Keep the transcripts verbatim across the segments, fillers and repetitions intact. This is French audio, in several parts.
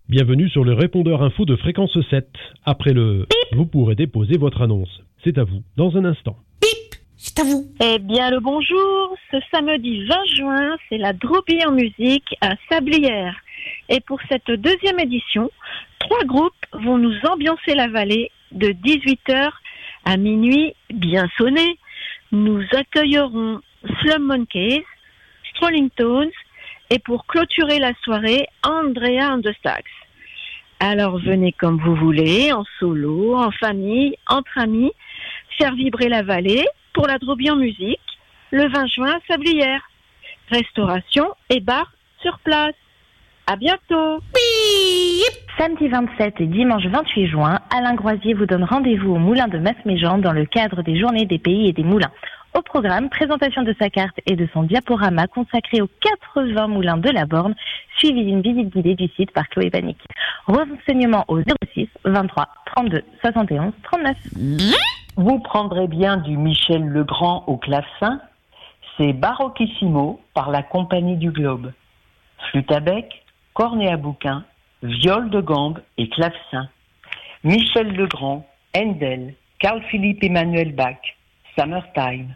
Bienvenue sur le répondeur info de Fréquence sept. Après le bip, vous pourrez déposer votre annonce. C'est à vous, dans un instant. Bip, c'est à vous. Eh bien, le bonjour. Ce samedi vingt juin, c'est la Drobie en musique à Sablières. Et pour cette deuxième édition, trois groupes vont nous ambiancer la vallée de dix-huit heures à minuit bien sonné. Nous accueillerons Slum Monkeys, Strolling Tones et pour clôturer la soirée, Andrea and the Stax. Alors venez comme vous voulez, en solo, en famille, entre amis, faire vibrer la vallée pour la Drobie en musique, le vingt juin à Sablières. Restauration et bar sur place. À bientôt. Samedi vingt-sept et dimanche vingt-huit juin, Alain Groisier vous donne rendez-vous au Moulin de Masméjean dans le cadre des Journées des Pays et des Moulins. Au programme, présentation de sa carte et de son diaporama consacré aux quatre-vingts moulins de la Borne, suivi d'une visite guidée du site par Chloé Panic. Renseignements au zéro six vingt-trois trente-deux soixante et onze trente-neuf. Vous prendrez bien du Michel Legrand au clavecin. C'est Baroquissimo par la Compagnie du Globe. Flûte à bec, cornet à bouquin, viol de gambe et clavecin. Michel Legrand, Handel, Carl-Philippe Emmanuel Bach, Summertime.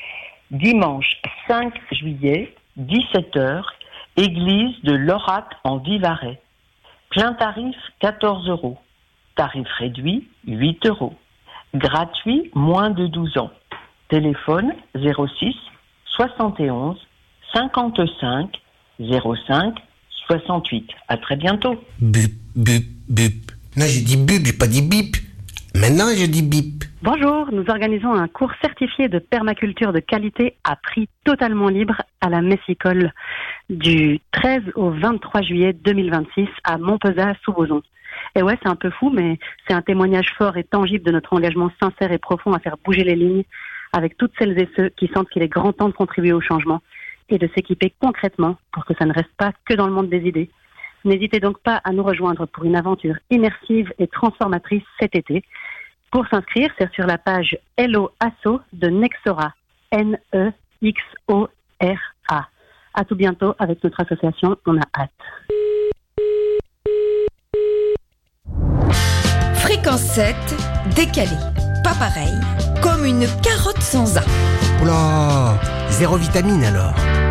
Dimanche cinq juillet, dix-sept heures, église de l'Orac en Vivarais. Plein tarif quatorze euros. Tarif réduit huit euros. Gratuit moins de douze ans. Téléphone zéro six soixante et onze cinquante-cinq zéro cinq soixante-huit. À très bientôt. Bup, bup, bup. Non, j'ai dit bup, j'ai pas dit bip. Maintenant, je dis bip. Bonjour, nous organisons un cours certifié de permaculture de qualité à prix totalement libre à la Messicole du treize au vingt-trois juillet deux mille vingt-six à Montpezat-sous-Bozon. Et ouais, c'est un peu fou, mais c'est un témoignage fort et tangible de notre engagement sincère et profond à faire bouger les lignes avec toutes celles et ceux qui sentent qu'il est grand temps de contribuer au changement et de s'équiper concrètement pour que ça ne reste pas que dans le monde des idées. N'hésitez donc pas à nous rejoindre pour une aventure immersive et transformatrice cet été. Pour s'inscrire, c'est sur la page Hello Asso de Nexora, N E X O R A. À tout bientôt avec notre association, on a hâte. Fréquence sept, décalé, pas pareil, comme une carotte sans A. Oula, zéro vitamine alors.